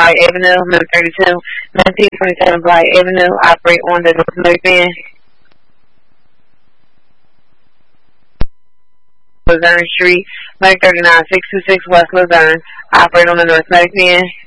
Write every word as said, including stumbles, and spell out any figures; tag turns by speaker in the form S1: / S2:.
S1: Blythe Avenue. Number thirty-two, nineteen twenty-seven Blythe Avenue. Operate on the North American. Luzerne Street, Mike thirty-nine, six two six West Luzerne. Operate on the North Medic Van.